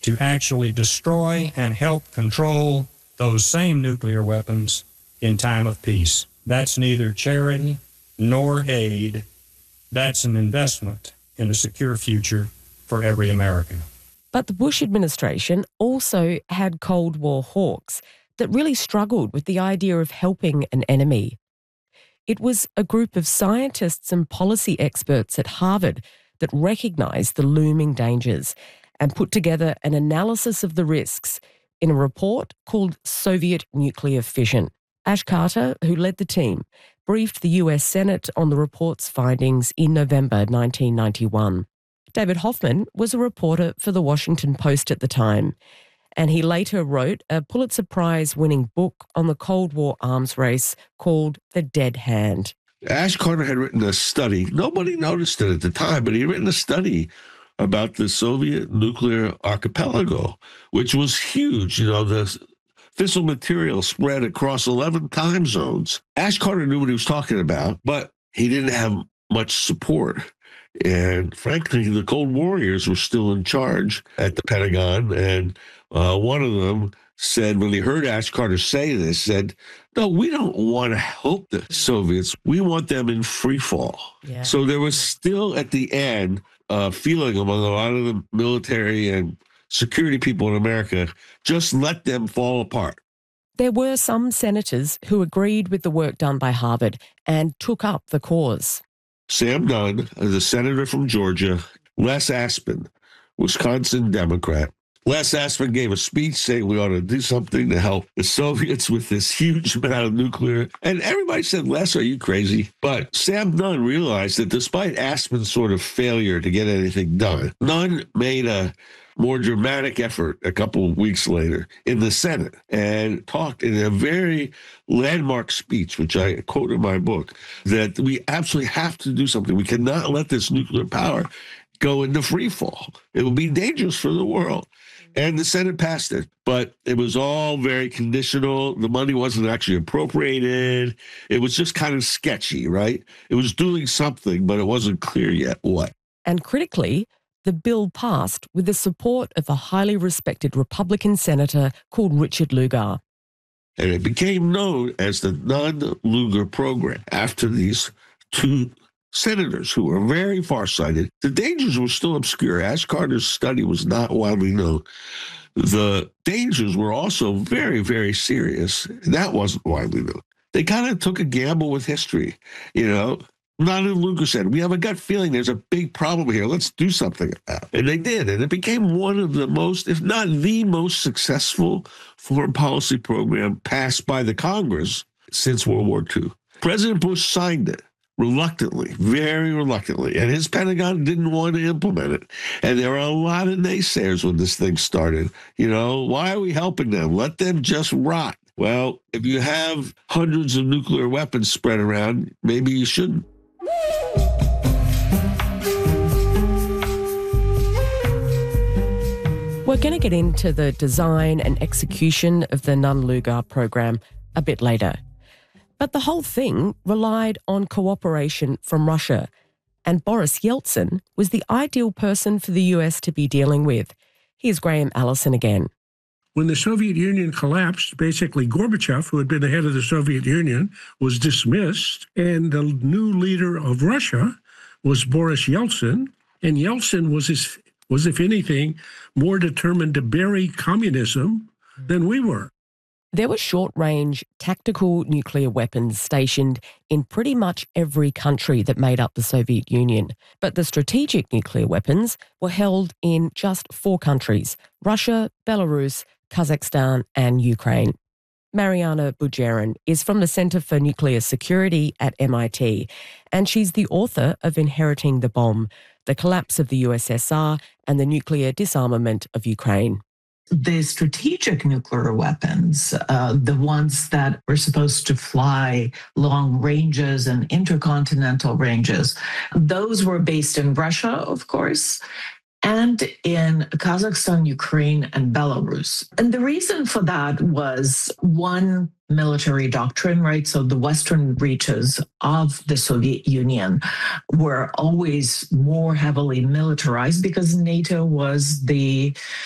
to actually destroy and help control those same nuclear weapons in time of peace. That's neither charity nor aid. That's an investment in a secure future for every American. But the Bush administration also had Cold War hawks that really struggled with the idea of helping an enemy. It was a group of scientists and policy experts at Harvard that recognised the looming dangers and put together an analysis of the risks in a report called Soviet Nuclear Fission. Ash Carter, who led the team, briefed the US Senate on the report's findings in November 1991. David Hoffman was a reporter for The Washington Post at the time, and he later wrote a Pulitzer Prize-winning book on the Cold War arms race called The Dead Hand. Ash Carter had written a study. Nobody noticed it at the time, but he had written a study about the Soviet nuclear archipelago, which was huge. You know, the fissile material spread across 11 time zones. Ash Carter knew what he was talking about, but he didn't have much support. And frankly, the Cold Warriors were still in charge at the Pentagon. And one of them said, when he heard Ash Carter say this, said, no, we don't want to help the Soviets. We want them in free fall. Yeah. So there was still at the end a feeling among a lot of the military and security people in America, just let them fall apart. There were some senators who agreed with the work done by Harvard and took up the cause. Sam Nunn, the senator from Georgia, Les Aspin, Wisconsin Democrat. Les Aspin gave a speech saying we ought to do something to help the Soviets with this huge amount of nuclear. And everybody said, Les, are you crazy? But Sam Nunn realized that despite Aspin's sort of failure to get anything done, Nunn made a more dramatic effort a couple of weeks later in the Senate and talked in a very landmark speech, which I quote in my book, that we absolutely have to do something. We cannot let this nuclear power go into free fall. It will be dangerous for the world. And the Senate passed it, but it was all very conditional. The money wasn't actually appropriated. It was just kind of sketchy, right? It was doing something, but it wasn't clear yet what. And critically, the bill passed with the support of a highly respected Republican senator called Richard Lugar. And it became known as the Nunn-Lugar program after these two senators who were very farsighted. The dangers were still obscure. Ash Carter's study was not widely known. The dangers were also very, very serious. That wasn't widely known. They kind of took a gamble with history, you know. Nunn and Lugar said, we have a gut feeling there's a big problem here. Let's do something about it. And they did. And it became one of the most, if not the most successful foreign policy program passed by the Congress since World War II. President Bush signed it reluctantly, very reluctantly. And his Pentagon didn't want to implement it. And there were a lot of naysayers when this thing started. You know, why are we helping them? Let them just rot. Well, if you have hundreds of nuclear weapons spread around, maybe you shouldn't. We're going to get into the design and execution of the Nunn-Lugar program a bit later. But the whole thing relied on cooperation from Russia, and Boris Yeltsin was the ideal person for the US to be dealing with. Here's Graham Allison again. When the Soviet Union collapsed, basically Gorbachev, who had been the head of the Soviet Union, was dismissed, and the new leader of Russia was Boris Yeltsin, and Yeltsin was, if anything, more determined to bury communism than we were. There were short-range tactical nuclear weapons stationed in pretty much every country that made up the Soviet Union. But the strategic nuclear weapons were held in just 4 countries: Russia, Belarus, Kazakhstan and Ukraine. Mariana Bujarin is from the Center for Nuclear Security at MIT, and she's the author of Inheriting the Bomb: The Collapse of the USSR and the Nuclear Disarmament of Ukraine. The strategic nuclear weapons, the ones that were supposed to fly long ranges and intercontinental ranges, those were based in Russia, of course, and in Kazakhstan, Ukraine, and Belarus. And the reason for that was one military doctrine, right? So the western reaches of the Soviet Union were always more heavily militarized because NATO was the